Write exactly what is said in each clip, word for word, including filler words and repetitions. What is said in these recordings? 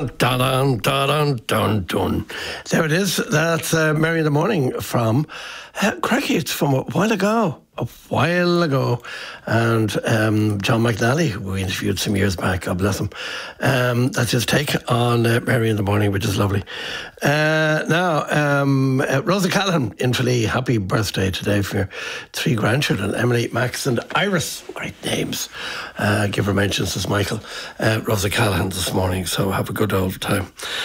dun, dun, dun, dun, dun, dun. There it is. That's uh, Mary in the Morning from uh, Cracky. It's from a while ago. A while ago. And um, John McNally, who we interviewed some years back, God bless him. Um, that's his take on uh, Mary in the Morning, which is lovely. Uh, now, um, uh, Rosa Callahan in Tralee, happy birthday today for your three grandchildren, Emily, Max and Iris. Great names. Uh, give her mentions as Michael. Uh, Rosa Callahan this morning, so have a good old time.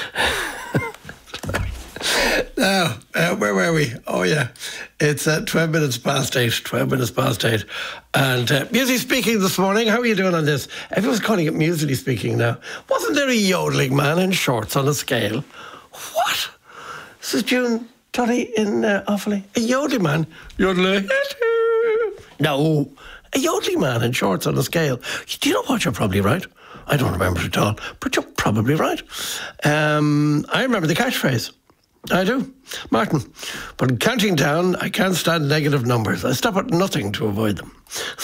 Now, uh, where were we? Oh, yeah. It's uh, twelve minutes past eight. twelve minutes past eight. And uh, Musically Speaking this morning. How are you doing on this? Everyone's calling it Musically Speaking now. Wasn't there a yodeling man in shorts on a scale? What? This is June Tully in uh, Offaly. A yodeling man? Yodeling. No. A yodeling man in shorts on a scale. Do you know what? You're probably right. I don't remember it at all, but you're probably right. Um, I remember the catchphrase. I do. Martin. But counting down, I can't stand negative numbers. I stop at nothing to avoid them.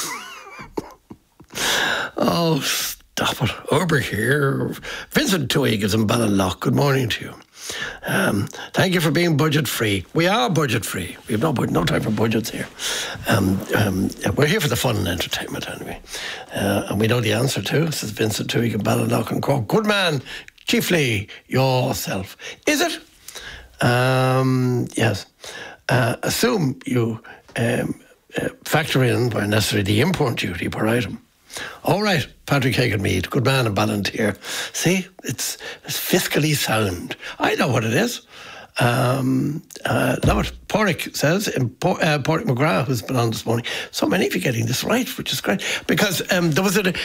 Oh, stop it. Over here. Vincent Toohey gives him Ballinlough. Good morning to you. Um, thank you for being budget free. We are budget free. We have no no time for budgets here. Um, um, we're here for the fun and entertainment anyway. Uh, and we know the answer too, says Vincent Toohey of Ballinlough and Cork. Good man, chiefly yourself. Is it? Um, yes. Uh, assume you um, uh, factor in where necessary the import duty per item. All right, Patrick Hagan-Mead, good man and Ballantyre. See, it's, it's fiscally sound. I know what it is. Um, uh, love it. Porrick says, in Por- uh, Porrick McGrath, who's been on this morning, so many of you getting this right, which is great. Because um, there was a